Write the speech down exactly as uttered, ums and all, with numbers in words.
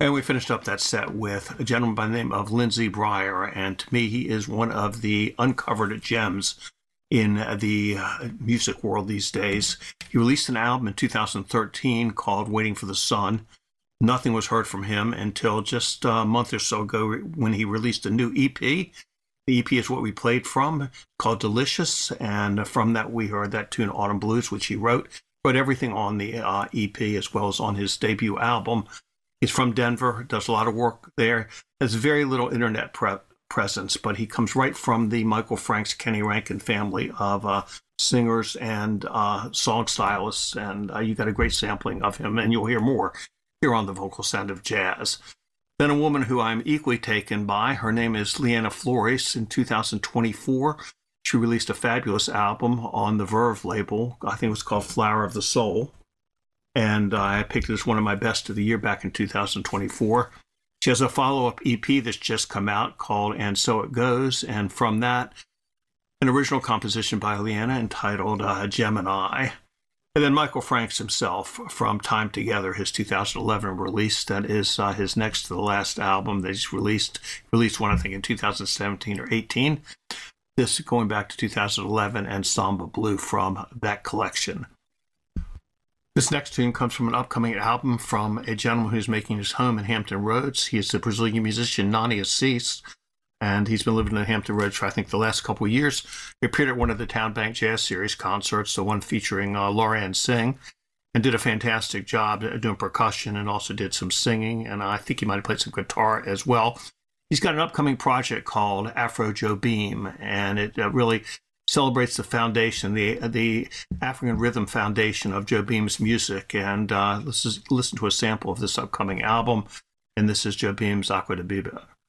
And we finished up that set with a gentleman by the name of Lindsey Breyer, and to me, he is one of the uncovered gems in the music world these days. He released an album in two thousand thirteen called Waiting for the Sun. Nothing was heard from him until just a month or so ago when he released a new E P. The E P is what we played from, called Delicious, and from that we heard that tune Autumn Blues, which he wrote. Wrote everything on the uh, E P as well as on his debut album. He's from Denver, does a lot of work there, has very little internet pre- presence, but he comes right from the Michael Franks, Kenny Rankin family of uh, singers and uh, song stylists, and uh, you got a great sampling of him, and you'll hear more here on The Vocal Sound of Jazz. Then a woman who I'm equally taken by, her name is Liana Flores. In two thousand twenty-four, she released a fabulous album on the Verve label. I think it was called Flower of the Soul. And uh, I picked it as one of my best of the year back in two thousand twenty-four. She has a follow-up E P that's just come out called And So It Goes. And from that, an original composition by Liana entitled uh, Gemini. And then Michael Franks himself from Time Together, his two thousand eleven release. That is uh, his next to the last album that he's released. Released one, I think, in two thousand seventeen or eighteen. This going back to two thousand eleven, and Samba Blue from that collection. This next tune comes from an upcoming album from a gentleman who's making his home in Hampton Roads. He is the Brazilian musician Nani Assis, and he's been living in Hampton Roads for, I think, the last couple of years. He appeared at one of the Town Bank Jazz Series concerts, the one featuring uh, Lauryn Singh, and did a fantastic job doing percussion and also did some singing, and I think he might have played some guitar as well. He's got an upcoming project called Afro Jobim, and it uh, really celebrates the foundation, the the African rhythm foundation of Jobim's music. And uh, let's just listen to a sample of this upcoming album. And this is Jobim's Aqua de Biba.